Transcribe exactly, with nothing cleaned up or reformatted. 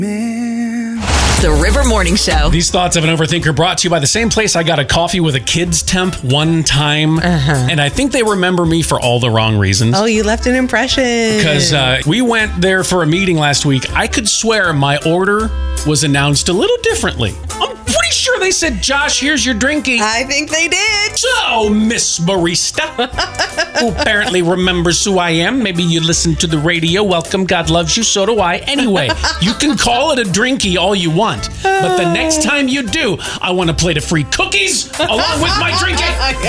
The River Morning Show. These thoughts of an overthinker brought to you by the same place I got a coffee with a kid's temp one time. Uh-huh. And I think they remember me for all the wrong reasons. Oh, you left an impression. Because uh, we went there for a meeting last week. I could swear my order was announced a little differently. I'm pretty sure they said, Josh, here's your drinking. I think they did. So, Miss Barista, who apparently remembers who I am. Maybe you listen to the radio. Welcome. God loves you. So do I. Anyway, you can call it a drinky all you want. But the next time you do, I want a plate of free cookies along with my drinking.